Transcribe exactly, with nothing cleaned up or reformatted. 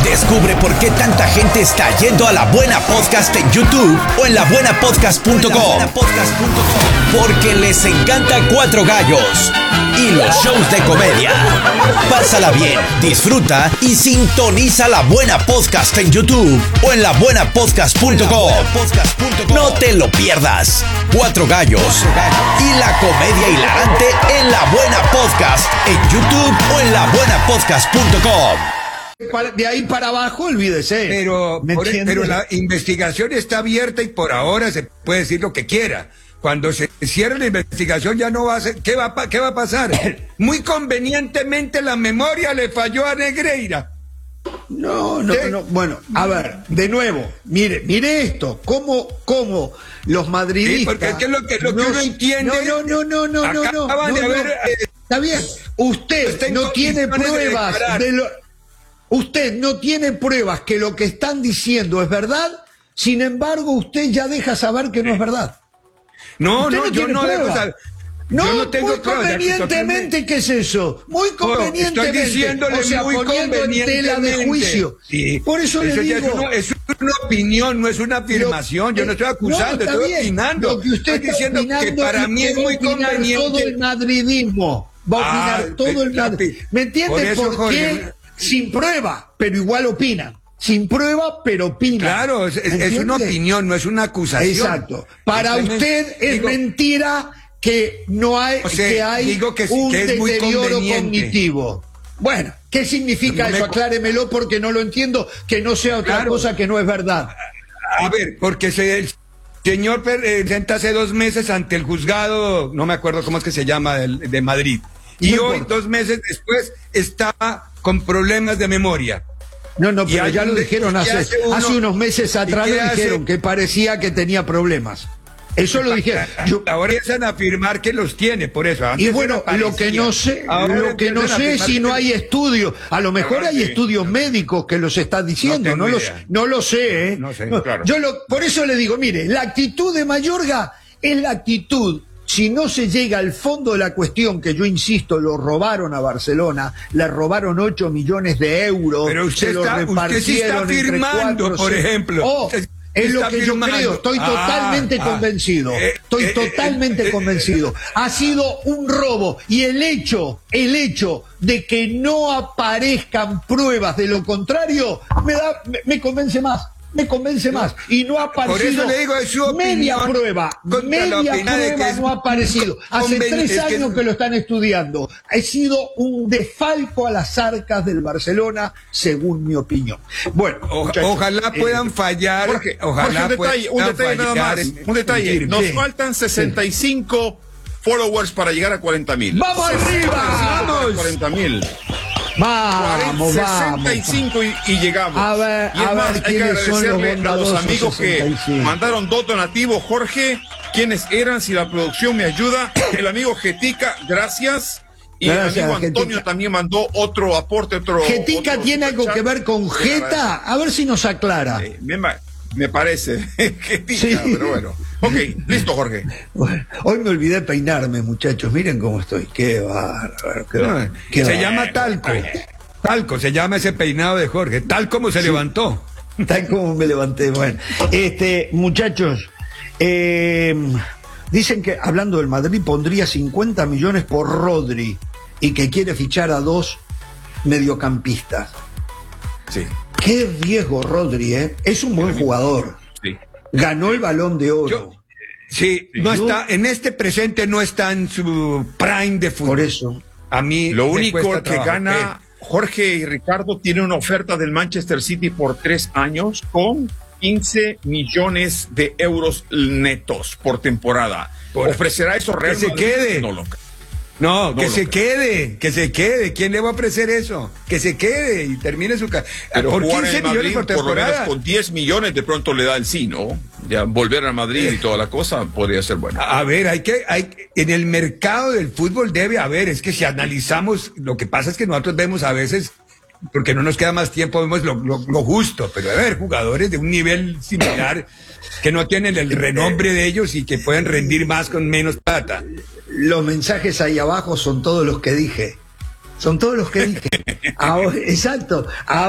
Descubre por qué tanta gente está yendo a La Buena Podcast en YouTube o en la buena podcast punto com. Porque les encanta Cuatro Gallos y los shows de comedia. Pásala bien, disfruta y sintoniza La Buena Podcast en YouTube o en la buena podcast punto com. No te lo pierdas. Cuatro Gallos y la comedia hilarante en La Buena Podcast en YouTube o en la buena podcast punto com. De ahí para abajo, olvídese. Pero, por, pero la investigación está abierta y por ahora se puede decir lo que quiera. Cuando se cierre la investigación ya no va a ser. ¿Qué va, qué va a pasar? Muy convenientemente la memoria le falló a Negreira. No, no, no. Bueno, a ver, de nuevo, mire, mire esto. ¿Cómo, cómo los madridistas? Sí, porque es que lo que, lo que no, uno entiende. No, no, no, no, no, no. Acaban no, de no, haber, no. eh, Está bien. Usted no tiene pruebas de, de lo. Usted no tiene pruebas que lo que están diciendo es verdad, sin embargo, usted ya deja saber que no es verdad. No, usted no, no yo no dejo saber. No, yo no tengo muy pruebas, convenientemente, ¿qué es eso? Muy convenientemente. Estoy diciéndole o sea, muy poniendo en tela de juicio. Sí, por eso, eso le digo. Es una, es una opinión, no es una afirmación. Lo, yo no estoy acusando, no, estoy bien. opinando. Lo que usted estoy está diciendo que para mí es muy conveniente. Todo el madridismo. Va a opinar ah, todo el madridismo. ¿Me entiende por, por qué? Sin prueba, pero igual opina. Sin prueba, pero opina. Claro, es, es una opinión, no es una acusación. Exacto. Para usted es digo, mentira que no hay, o sea, que hay digo que, un que es deterioro cognitivo. Bueno, ¿qué significa no eso? Me... Acláremelo porque no lo entiendo, que no sea otra claro. cosa que no es verdad. A ver, porque se, el señor presenta hace dos meses ante el juzgado, no me acuerdo cómo es que se llama, de, de Madrid. Y no hoy, importa. dos meses después, está con problemas de memoria. No, no, pero ya lo dijeron hace, hace, uno, hace unos meses atrás, lo dijeron hace? que parecía que tenía problemas. Eso lo dijeron. Yo, ahora empiezan a afirmar que los tiene, por eso. Antes y bueno, lo que no sé, ahora lo que no sé es si no hay estudios. A lo mejor hay sí. estudios médicos que los están diciendo. No, no, los, no lo sé, ¿eh? No sé, no, claro. Yo lo, por eso le digo, mire, la actitud de Mayorga es la actitud. Si no se llega al fondo de la cuestión, que yo insisto, lo robaron a Barcelona, le robaron ocho millones de euros, pero usted se lo está, repartieron usted sí está firmando, cuatro, por ejemplo. Oh, es lo que firmando. yo creo, estoy ah, totalmente ah, convencido, eh, estoy eh, totalmente eh, convencido. Ha sido un robo y el hecho, el hecho de que no aparezcan pruebas de lo contrario, me da, me, me convence más. Me convence más. Y no ha aparecido. Por eso le digo, es su media prueba. Media prueba no ha aparecido. Hace tres años que lo están estudiando. Ha sido un desfalco a las arcas del Barcelona, según mi opinión. Bueno, o, ojalá puedan eh, fallar. Jorge, ojalá Jorge, un detalle, un detalle nada más. Un detalle. Nos sí. faltan sesenta y cinco sí. followers para llegar a cuarenta mil. ¡Vamos arriba! ¡Vamos! cuarenta mil. Vamos, sesenta y cinco vamos. Y, y llegamos. A ver, y es a más, ver, hay que agradecerle a los amigos que mandaron dos donativos. Jorge, ¿quiénes eran? Si la producción me ayuda. El amigo Getica, gracias. Y gracias, el amigo Antonio Getica. También mandó otro aporte. Otro, ¿Getica otro tiene algo que ver con Geta? A ver si nos aclara. Eh, me, me parece. Getica, sí. Pero bueno. Ok, listo, Jorge. Bueno, hoy me olvidé peinarme, muchachos. Miren cómo estoy. Qué bárbaro. Qué no, qué se bárbaro. llama talco. Talco, se llama ese peinado de Jorge. Tal como se sí. levantó. Tal como me levanté. Bueno, este, muchachos, eh, dicen que, hablando del Madrid, pondría cincuenta millones por Rodri y que quiere fichar a dos mediocampistas. Sí. Qué riesgo, Rodri, ¿eh? Es un buen jugador. Sí. Ganó el Balón de Oro. Yo, sí, no yo, está, en este presente no está en su prime de fútbol. Por eso. A mí lo único que trabajo. gana Jorge y Ricardo tiene una oferta del Manchester City por tres años con quince millones de euros netos por temporada. Por, ¿Ofrecerá eso Real Que se Madrid? quede. No lo No, no que se creo. quede, que se quede. ¿Quién le va a ofrecer eso? Que se quede y termine su carrera. Por quince millones por temporada. Por lo menos con diez millones de pronto le da el sí, ¿no? Ya volver a Madrid y toda la cosa podría ser bueno. A ver, hay que, hay, en el mercado del fútbol debe haber, es que si analizamos, lo que pasa es que nosotros vemos a veces, porque no nos queda más tiempo, vemos lo, lo, lo justo, pero debe haber jugadores de un nivel similar que no tienen el renombre de ellos y que pueden rendir más con menos plata. Los mensajes ahí abajo son todos los que dije. Son todos los que dije. Ahora, exacto. Ahora